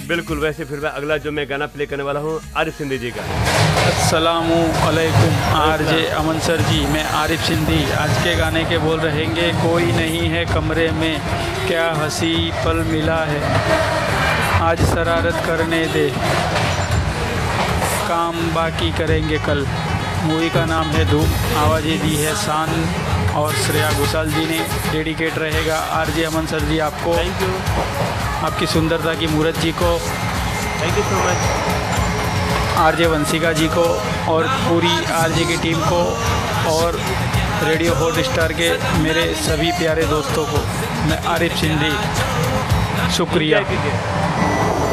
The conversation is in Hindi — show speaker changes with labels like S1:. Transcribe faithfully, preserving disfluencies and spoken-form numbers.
S1: बिल्कुल। वैसे फिर मैं अगला जो मैं गाना प्ले करने वाला हूँ आरिफ सिंधी जी का।
S2: अस्सलामु अलैकुम आरजे अमन सर जी, मैं आरिफ सिंधी। आज के गाने के बोल रहेंगे। कोई नहीं है कमरे में, क्या हंसी पल मिला है, आज शरारत करने दे, काम बाकी करेंगे कल। मूवी का नाम है धूम, आवाज़ें दी है शान और श्रेया घोषाल जी ने। डेडिकेट रहेगा आरजे अमन सर जी आपको,
S1: थैंक यू,
S2: आपकी सुंदरता की मूरत जी को,
S1: thank you so much,
S2: RJ Vanshika जी को और पूरी आरजे की टीम को और रेडियो हॉट स्टार के मेरे सभी प्यारे दोस्तों को। मैं आरिफ सिंधी, शुक्रिया।